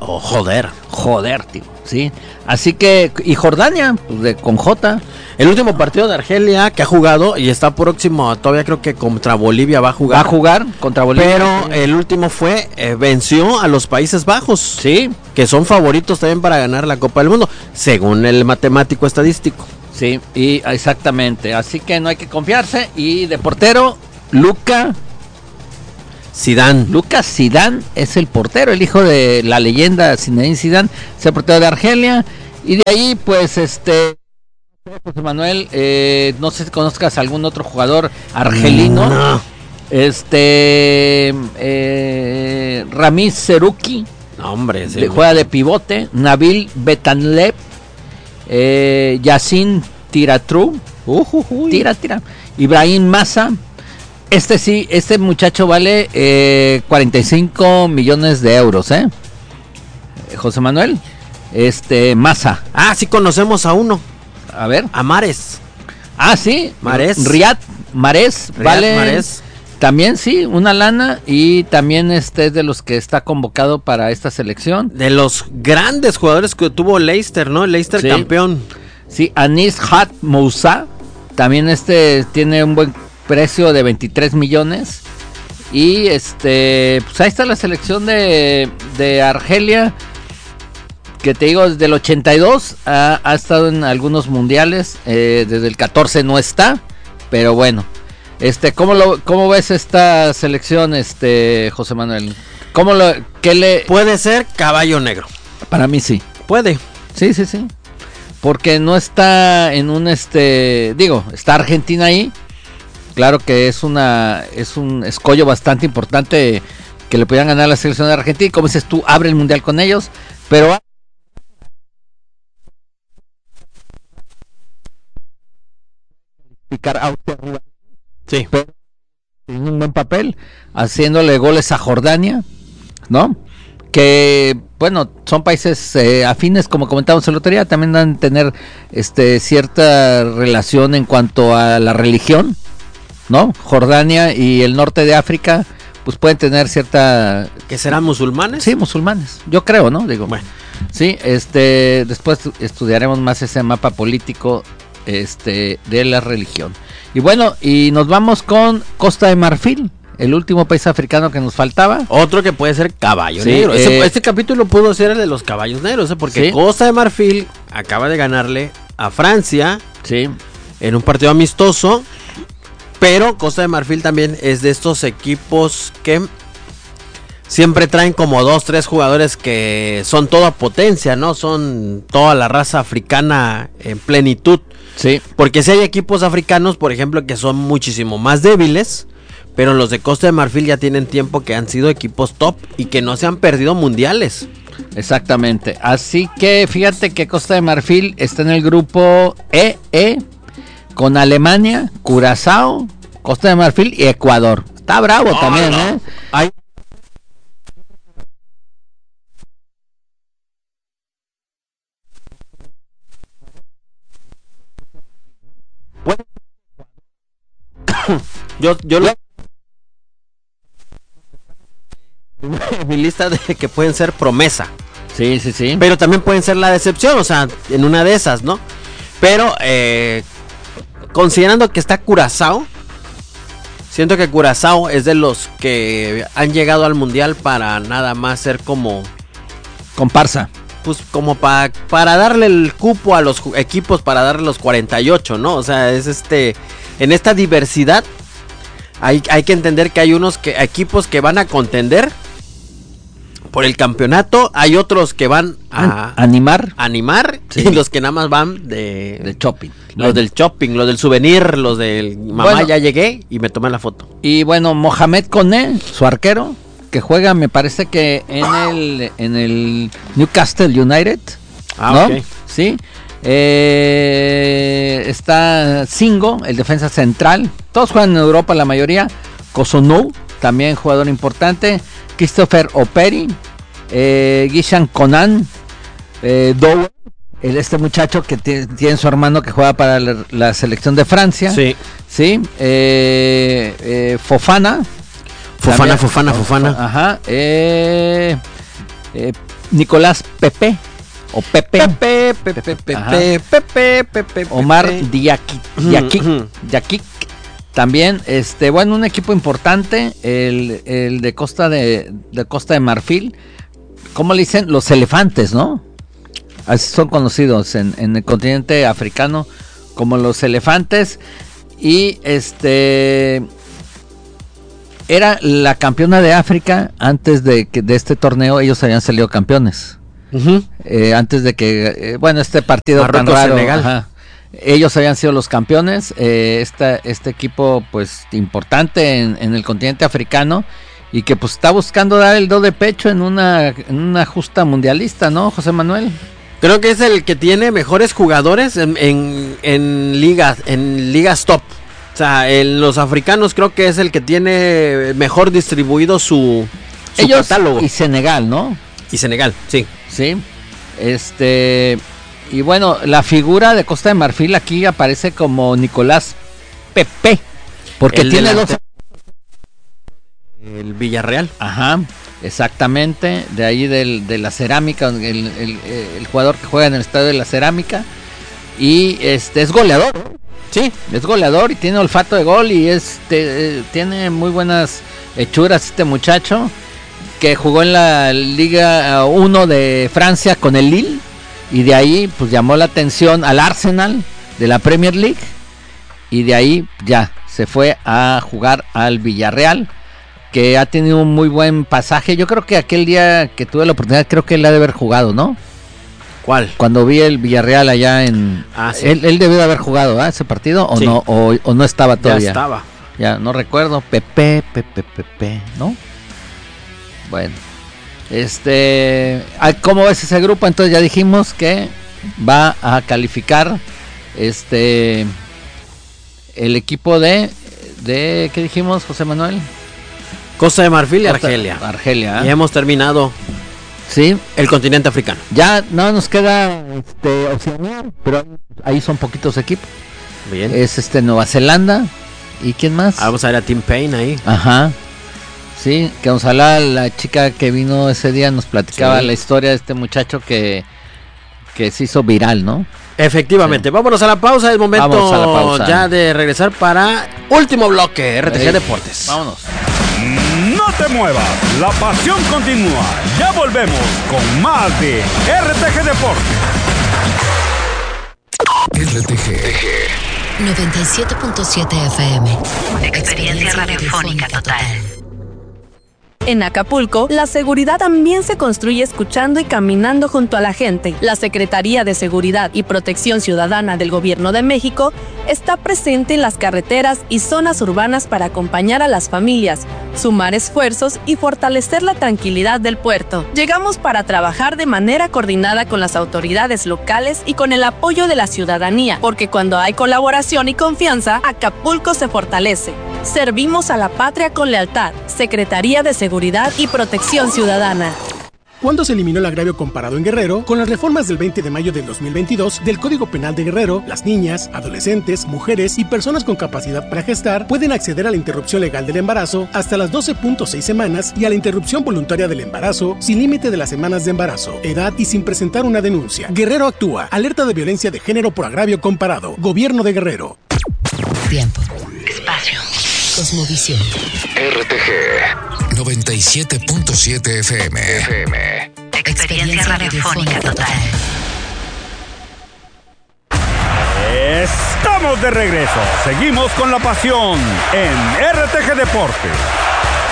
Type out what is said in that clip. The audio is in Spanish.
Oh, joder, tío, sí. Así que, y Jordania, pues con J. El último partido de Argelia que ha jugado y está próximo, todavía creo que contra Bolivia va a jugar. Va a jugar contra Bolivia. Pero el último fue, venció a los Países Bajos. Sí. Que son favoritos también para ganar la Copa del Mundo, según el matemático estadístico. Sí, y exactamente. Así que no hay que confiarse. Y de portero, Lucas Zidane es el portero, el hijo de la leyenda Zinedine Zidane, es el portero de Argelia. Y de ahí, pues, José Manuel, no sé si conozcas algún otro jugador argelino. No. Ramiz Seruki. No, hombre, sí, juega de pivote. Nabil Betanleb, Yacine Tiratru, tira. Ibrahim Massa. Este muchacho vale 45 millones de euros, José Manuel. Massa. Ah, sí conocemos a uno. A ver. A Mahrez. Ah, sí. Riyad Mahrez vale. Mahrez. También sí, una lana, y también es de los que está convocado para esta selección. De los grandes jugadores que tuvo Leicester, ¿no? Leicester sí. Campeón. Sí, Anis Hat Moussa, también tiene un buen precio de 23 millones. Y pues ahí está la selección de Argelia, que te digo, desde el 82 ha estado en algunos mundiales, desde el 14 no está, pero bueno. ¿Cómo ves esta selección, José Manuel? Puede ser caballo negro. Para mí sí. Puede. Sí. Porque no está en un está Argentina ahí. Claro que es un escollo bastante importante que le pudieran ganar a la selección de Argentina. Y como dices tú, abre el mundial con ellos, pero sí, tiene un buen papel, haciéndole goles a Jordania, ¿no? Que, bueno, son países afines, como comentábamos el otro día, también dan tener cierta relación en cuanto a la religión, ¿no? Jordania y el norte de África, pues pueden tener cierta... ¿Que serán musulmanes? Sí, musulmanes, yo creo, ¿no? Digo, bueno. Sí, después estudiaremos más ese mapa político de la religión. Y bueno, y nos vamos con Costa de Marfil, el último país africano que nos faltaba. Otro que puede ser caballo negro. Este capítulo pudo ser el de los caballos negros, porque ¿sí? Costa de Marfil acaba de ganarle a Francia, sí, en un partido amistoso. Pero Costa de Marfil también es de estos equipos que siempre traen como 2-3 jugadores que son toda potencia, ¿no? Son toda la raza africana en plenitud. Sí. Porque si hay equipos africanos, por ejemplo, que son muchísimo más débiles, pero los de Costa de Marfil ya tienen tiempo que han sido equipos top y que no se han perdido mundiales. Exactamente. Así que fíjate que Costa de Marfil está en el grupo EE con Alemania, Curazao, Costa de Marfil y Ecuador. Está bravo también, ¿no? Hay... Yo mi lista de que pueden ser promesa. Sí. Pero también pueden ser la decepción, o sea, en una de esas, ¿no? Pero considerando que está Curazao, siento que Curazao es de los que han llegado al mundial para nada más ser como comparsa. Pues como para darle el cupo a los equipos, para darle los 48, ¿no? O sea, es en esta diversidad hay que entender que hay equipos que van a contender por el campeonato, hay otros que van a animar, sí. Y los que nada más van de shopping. Los del shopping, los del souvenir, los del mamá, ya llegué y me tomé la foto. Y bueno, Mohamed Koné, su arquero, que juega, me parece que en el Newcastle United, ¿no? Okay. Sí. Está Singo, el defensa central. Todos juegan en Europa, la mayoría. Cotonou, también jugador importante. Christopher Operi, Gishan Conan, Dow, este muchacho que tiene su hermano que juega para la selección de Francia. Sí. Fofana. Fofana. Ajá. Nicolás Pepe. O Pepe. Omar Yaquic. También, bueno, un equipo importante, el de Costa de Costa de Marfil. ¿Cómo le dicen? Los elefantes, ¿no? Así son conocidos en el continente africano como los elefantes. Y era la campeona de África. Antes de este torneo ellos habían salido campeones. Antes de que, este partido Marruecos, tan raro, Senegal. Ellos habían sido los campeones. Este equipo pues importante en el continente africano, y que pues está buscando dar el do de pecho en una justa mundialista, ¿no, José Manuel? Creo que es el que tiene mejores jugadores en ligas top. O sea, en los africanos creo que es el que tiene mejor distribuido su ellos catálogo. Y Senegal, ¿no? Y Senegal, sí. Sí. Y bueno, la figura de Costa de Marfil aquí aparece como Nicolás Pepe, porque El tiene delantero. El Villarreal. Ajá, exactamente, de ahí de la Cerámica, el jugador que juega en el estadio de la Cerámica, y es goleador. Sí, es goleador y tiene olfato de gol, y tiene muy buenas hechuras este muchacho, que jugó en la Liga 1 de Francia con el Lille, y de ahí pues llamó la atención al Arsenal de la Premier League, y de ahí ya se fue a jugar al Villarreal, que ha tenido un muy buen pasaje. Yo creo que aquel día que tuve la oportunidad, creo que él ha de haber jugado, ¿no? ¿Cuál? Cuando vi el Villarreal allá en... Sí. Él debió de haber jugado, ¿eh? Ese partido, o sí. no, o no estaba todavía. Ya estaba. Ya, no recuerdo. Pepe, ¿no? Bueno. ¿Cómo ves ese grupo? Entonces ya dijimos que va a calificar el equipo de ¿qué dijimos, José Manuel? Costa de Marfil y Argelia. Argelia. Y hemos terminado Sí. el continente africano. Ya no nos queda Oceanía, pero ahí son poquitos equipos. Bien. Es Nueva Zelanda. ¿Y quién más? Vamos a ver a Tim Payne ahí. Ajá. Sí, que ojalá la chica que vino ese día nos platicaba la historia de este muchacho que se hizo viral, ¿no? Efectivamente. Sí. Vámonos a la pausa. Es momento ya de regresar para último bloque, RTG Deportes. Vámonos. No te muevas, la pasión continúa. Ya volvemos con más de RTG Deportes. RTG 97.7 FM. Experiencia radiofónica total. En Acapulco, la seguridad también se construye escuchando y caminando junto a la gente. La Secretaría de Seguridad y Protección Ciudadana del Gobierno de México está presente en las carreteras y zonas urbanas para acompañar a las familias, sumar esfuerzos y fortalecer la tranquilidad del puerto. Llegamos para trabajar de manera coordinada con las autoridades locales y con el apoyo de la ciudadanía, porque cuando hay colaboración y confianza, Acapulco se fortalece. Servimos a la patria con lealtad. Secretaría de Seguridad y Protección Ciudadana. ¿Cuándo se eliminó el agravio comparado en Guerrero? Con las reformas del 20 de mayo del 2022 del Código Penal de Guerrero, las niñas, adolescentes, mujeres y personas con capacidad para gestar pueden acceder a la interrupción legal del embarazo hasta las 12.6 semanas y a la interrupción voluntaria del embarazo sin límite de las semanas de embarazo, edad y sin presentar una denuncia. Guerrero actúa. Alerta de violencia de género por agravio comparado. Gobierno de Guerrero. Tiempo. Espacio. Cosmovisión. RTG 97.7 FM. Experiencia radiofónica total. Estamos de regreso. Seguimos con la pasión en RTG Deportes.